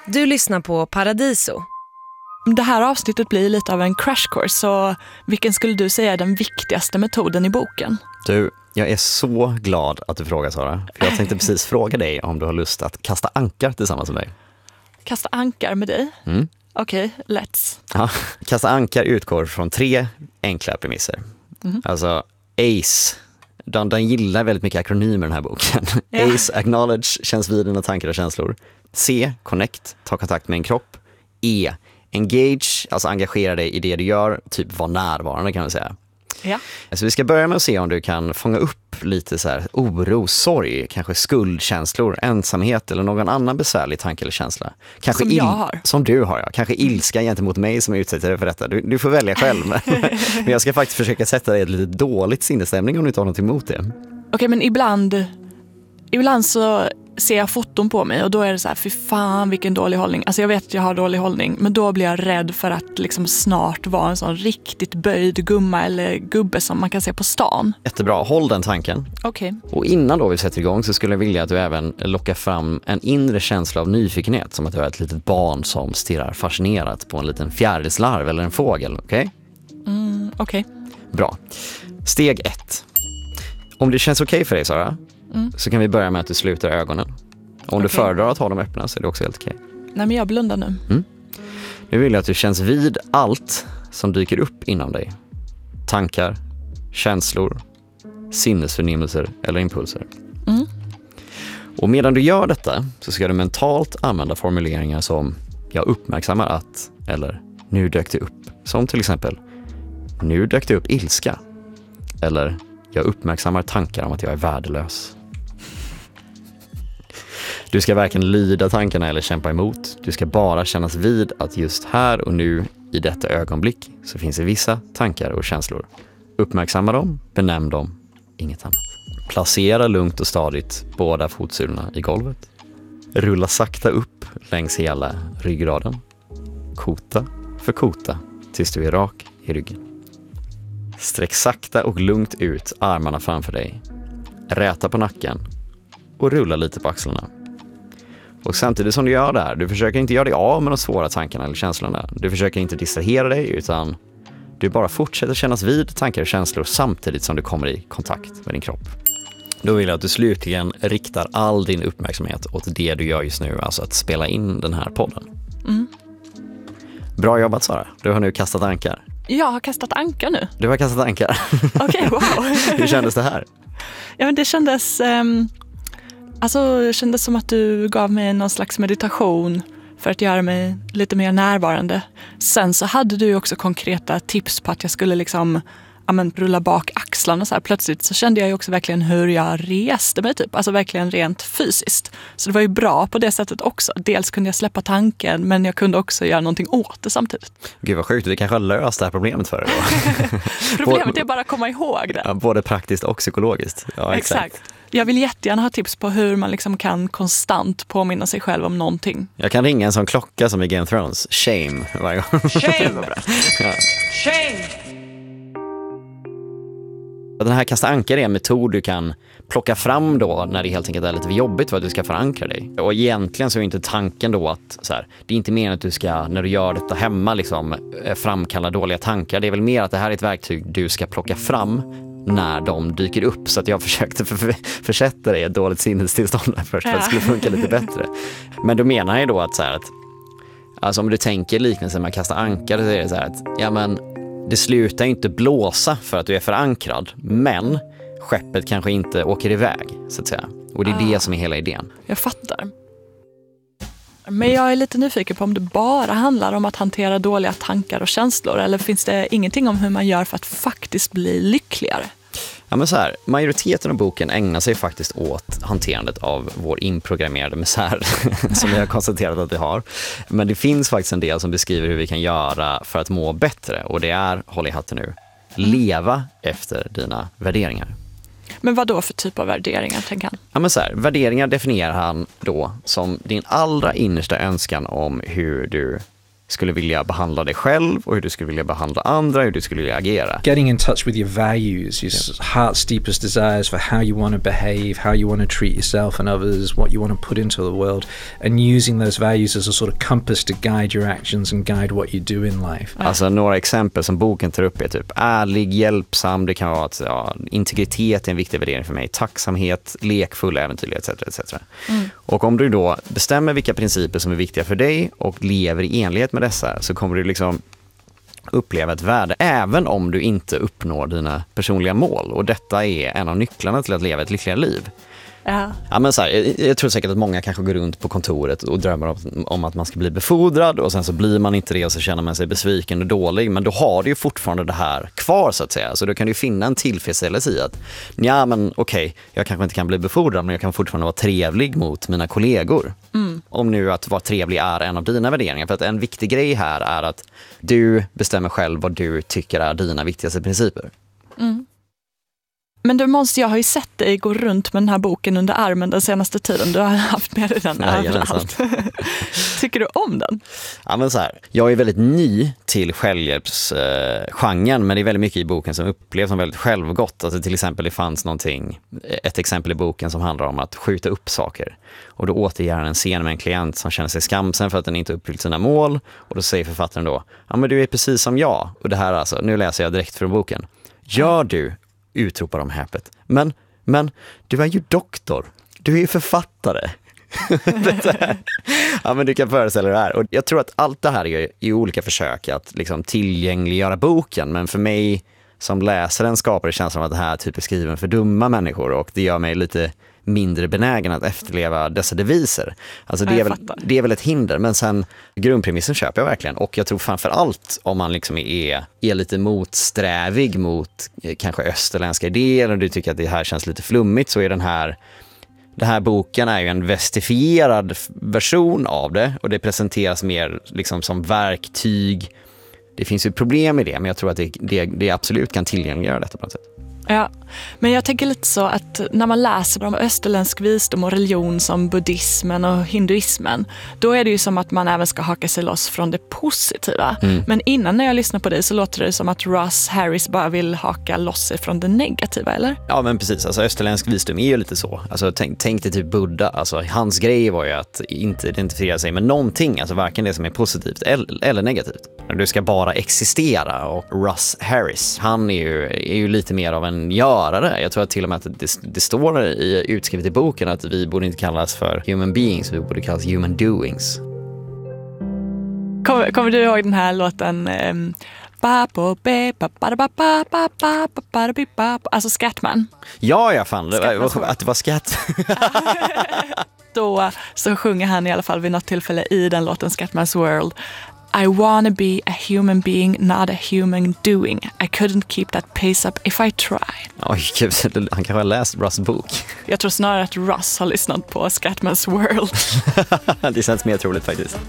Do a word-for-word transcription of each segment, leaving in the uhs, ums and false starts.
Du lyssnar på Paradiso. Det här avsnittet blir lite av en crash course, så vilken skulle du säga är den viktigaste metoden i boken? Du, jag är så glad att du frågar, Sara. För jag tänkte precis fråga dig om du har lust att kasta ankar tillsammans med mig. Kasta ankar med dig? Mm. Okej, okay, let's. Ja, kasta ankar utgår från tre enkla premisser. Mm. Alltså A C E. Den, den gillar väldigt mycket akronymer den här boken. Ja. A C E, acknowledge, känns vid dina tankar och känslor. C, connect, ta kontakt med en kropp. E, engage, alltså engagera dig i det du gör. Typ vara närvarande, kan man säga. Ja. Så vi ska börja med att se om du kan fånga upp lite så här oro, sorg, kanske skuldkänslor, ensamhet eller någon annan besvärlig tanke eller känsla. Kanske som jag har. Som du har, ja. Kanske ilska gentemot mig som utsätter dig för detta. Du, du får välja själv. Men jag ska faktiskt försöka sätta dig i ett lite dåligt sinnesstämning om du inte har något emot det. Okej, okay, men ibland, ibland så ser jag foton på mig och då är det så här, fy fan vilken dålig hållning. Alltså jag vet att jag har dålig hållning, men då blir jag rädd för att liksom snart vara en sån riktigt böjd gumma eller gubbe som man kan se på stan. Jättebra, håll den tanken. Okej. Okay. Och innan då vi sätter igång så skulle jag vilja att du även lockar fram en inre känsla av nyfikenhet, som att du är ett litet barn som stirrar fascinerat på en liten fjärilslarv eller en fågel, okej? Okay? Mm, okej. Okay. Bra. Steg ett. Om det känns okej okay för dig, Sara, Mm. så kan vi börja med att du sluter ögonen. Om okay. du föredrar att ha dem öppna så är det också helt okej. Nej, men jag blundar nu. Mm. Nu vill jag att du känns vid allt som dyker upp inom dig. Tankar, känslor, sinnesförnimmelser eller impulser. Mm. Och medan du gör detta så ska du mentalt använda formuleringar som jag uppmärksammar att, eller nu dök det upp. Som till exempel, nu dök det upp ilska. Eller jag uppmärksammar tankar om att jag är värdelös. Du ska varken lyda tankarna eller kämpa emot. Du ska bara kännas vid att just här och nu, i detta ögonblick, så finns det vissa tankar och känslor. Uppmärksamma dem, benämn dem, inget annat. Placera lugnt och stadigt båda fotsulorna i golvet. Rulla sakta upp längs hela ryggraden. Kota för kota tills du är rak i ryggen. Sträck sakta och lugnt ut armarna framför dig. Räta på nacken och rulla lite på axlarna. Och samtidigt som du gör det här, du försöker inte göra dig av med de svåra tankarna eller känslorna. Du försöker inte distrahera dig, utan du bara fortsätter kännas vid tankar och känslor samtidigt som du kommer i kontakt med din kropp. Då vill jag att du slutligen riktar all din uppmärksamhet åt det du gör just nu, alltså att spela in den här podden. Mm. Bra jobbat, Sara. Du har nu kastat ankar. Jag har kastat ankar nu. Du har kastat ankar. Okej, okay, wow. Hur kändes det här? Ja, men det kändes, um, alltså, det kändes som att du gav mig någon slags meditation för att göra mig lite mer närvarande. Sen så hade du ju också konkreta tips på att jag skulle liksom, ja, men, rulla bak axlarna så här. Plötsligt så kände jag ju också verkligen hur jag reste mig typ. Alltså verkligen rent fysiskt. Så det var ju bra på det sättet också. Dels kunde jag släppa tanken, men jag kunde också göra någonting åt det samtidigt. Gud vad sjukt, du kanske har löst det här problemet för dig då. Problemet är bara att komma ihåg det. Ja, både praktiskt och psykologiskt. Ja, exakt. exakt. Jag vill jättegärna ha tips på hur man liksom kan konstant påminna sig själv om någonting. Jag kan ringa en sån klocka som i Game of Thrones. Shame varje gång. Shame! Ja. Shame! Den här kasta ankar är en metod du kan plocka fram då när det helt enkelt är lite jobbigt för att du ska förankra dig. Och egentligen så är inte tanken då att så här, det är inte meningen att du ska, när du gör detta hemma, liksom, framkalla dåliga tankar. Det är väl mer att det här är ett verktyg du ska plocka fram när de dyker upp. Så att jag försökte för, försätta dig i ett dåligt sinnestillstånd där först för att det skulle funka lite bättre. Men då menar jag då att, så här, att alltså om du tänker liknelsen med att kasta ankar, så är det så här att ja, men det slutar inte blåsa för att du är förankrad, men skeppet kanske inte åker iväg, så att säga. Och det är ah. det som är hela idén. Jag fattar. Men jag är lite nyfiken på om det bara handlar om att hantera dåliga tankar och känslor, eller finns det ingenting om hur man gör för att faktiskt bli lyckligare? Ja, men så här, majoriteten av boken ägnar sig faktiskt åt hanterandet av vår inprogrammerade misär som vi har konstaterat att vi har. Men det finns faktiskt en del som beskriver hur vi kan göra för att må bättre, och det är, håll i hatten nu, leva efter dina värderingar. Men vad då för typ av värderingar, tänker han? Ja, men så här, värderingar definierar han då som din allra innersta önskan om hur du skulle vilja behandla dig själv och hur du skulle vilja behandla andra, hur du skulle vilja agera. Getting in touch with your values, your yeah. heart's deepest desires for how you want to behave, how you want to treat yourself and others, what you want to put into the world, and using those values as a sort of compass to guide your actions and guide what you do in life. Alltså några exempel som boken tar upp är typ ärlig, hjälpsam, det kan vara att ja, integritet är en viktig värdering för mig, tacksamhet, lekfull, äventyrlig et cetera et cetera. Mm. Och om du då bestämmer vilka principer som är viktiga för dig och lever i enlighet med dessa, så kommer du liksom uppleva ett värde även om du inte uppnår dina personliga mål. Och detta är en av nycklarna till att leva ett lyckligare liv. Ja. Ja, men så här, jag, jag tror säkert att många kanske går runt på kontoret och drömmer om, om att man ska bli befordrad och sen så blir man inte det och så känner man sig besviken och dålig, men då har du ju fortfarande det här kvar så att säga, så då kan du finna en tillfredsställelse i att ja men okej, okay, jag kanske inte kan bli befordrad men jag kan fortfarande vara trevlig mot mina kollegor. Mm. Om nu att vara trevlig är en av dina värderingar, för att en viktig grej här är att du bestämmer själv vad du tycker är dina viktigaste principer. Mm. Men du måste, jag har ju sett dig gå runt med den här boken under armen den senaste tiden. Du har haft med dig den Nej, överallt. Tycker du om den? Ja, men så här, jag är väldigt ny till självhjälpsgenren, men det är väldigt mycket i boken som upplevs som väldigt självgott. Alltså till exempel det fanns någonting, ett exempel i boken som handlar om att skjuta upp saker. Och då återger han en scen med en klient som känner sig skamsen för att den inte uppfyllt sina mål. Och då säger författaren då, ja men du är precis som jag. Och det här alltså, nu läser jag direkt från boken. Gör du utropar de häpet. Men, men du är ju doktor. Du är ju författare. Ja, men du kan föreställa dig det här. Och jag tror att allt det här är i olika försök att liksom tillgängliggöra boken. Men för mig som läsaren skapar det känslan av att det här typ är skriven för dumma människor. Och det gör mig lite mindre benägen att efterleva dessa deviser. Alltså det är, väl, det är väl ett hinder, men sen grundpremissen köper jag verkligen. Och jag tror framför allt om man liksom är, är lite motsträvig mot kanske österländska idéer eller du tycker att det här känns lite flummigt, så är den här den här boken är ju en vestifierad version av det och det presenteras mer liksom som verktyg. Det finns ju problem med det, men jag tror att det, det, det absolut kan tillgängliggöra detta på något sätt. Ja, men jag tänker lite så att när man läser om österländsk visdom och religion som buddhismen och hinduismen, då är det ju som att man även ska haka sig loss från det positiva. Mm. Men innan när jag lyssnar på dig så låter det som att Russ Harris bara vill haka loss sig från det negativa, eller? Ja, men precis. Alltså österländsk visdom är ju lite så. Alltså tänk, tänk dig typ Buddha. Alltså hans grej var ju att inte identifiera sig med någonting, alltså varken det som är positivt eller, eller negativt. Du ska bara existera. Och Russ Harris, han är ju, är ju lite mer av en görare. Jag tror att till och med att det, det står i utskrivet i boken att vi borde inte kallas för human beings, vi borde kallas human doings. Kommer, kommer du ihåg den här låten um, alltså Scatman? Ja, jag fann det, att det var Scat. Då så sjunger han i alla fall vid något tillfälle i den låten Scatman's World: I wanna be a human being, not a human doing. I couldn't keep that pace up if I tried. Oj, gud, han kanske har läst Russ bok. Jag tror snarare att Russ har lyssnat på Scatman's World. Det känns mer troligt faktiskt.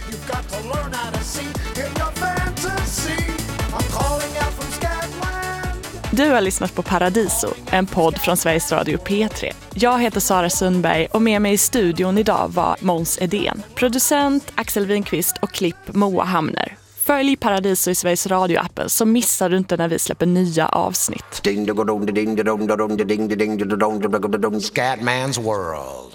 Du har lyssnat på Paradiso, en podd från Sveriges Radio P tre. Jag heter Sara Sundberg och med mig i studion idag var Måns Edén. Producent Axel Winqvist och klipp Moa Hamner. Följ Paradiso i Sveriges Radio-appen så missar du inte när vi släpper nya avsnitt. Scatman's World.